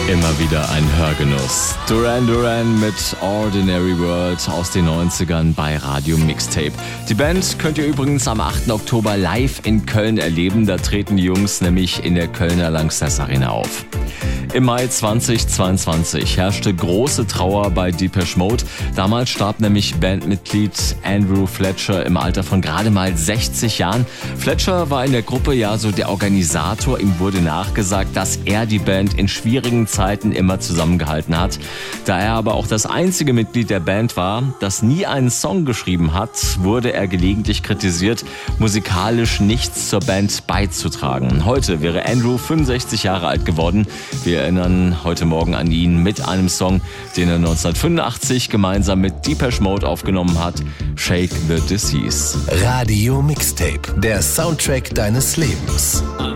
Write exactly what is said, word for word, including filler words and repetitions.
Immer wieder ein Hörgenuss. Duran Duran mit Ordinary World aus den neunzigern bei Radio Mixtape. Die Band könnt ihr übrigens am achten Oktober live in Köln erleben. Da treten die Jungs nämlich in der Kölner Lanxess Arena auf. Im Mai zweitausendzweiundzwanzig herrschte große Trauer bei Depeche Mode. Damals starb nämlich Bandmitglied Andrew Fletcher im Alter von gerade mal sechzig Jahren. Fletcher war in der Gruppe ja so der Organisator. Ihm wurde nachgesagt, dass er die Band in schwierigen Zeiten immer zusammengehalten hat. Da er aber auch das einzige Mitglied der Band war, das nie einen Song geschrieben hat, wurde er gelegentlich kritisiert, musikalisch nichts zur Band beizutragen. Heute wäre Andrew fünfundsechzig Jahre alt geworden. Wir erinnern heute Morgen an ihn mit einem Song, den er neunzehnhundertfünfundachtzig gemeinsam mit Depeche Mode aufgenommen hat, Shake the Disease. Radio Mixtape, der Soundtrack deines Lebens.